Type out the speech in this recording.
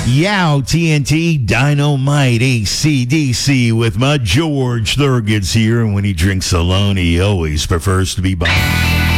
Yow, TNT, Dynamite, AC/DC with my George Thurgood's here, and when he drinks alone, he always prefers to be by.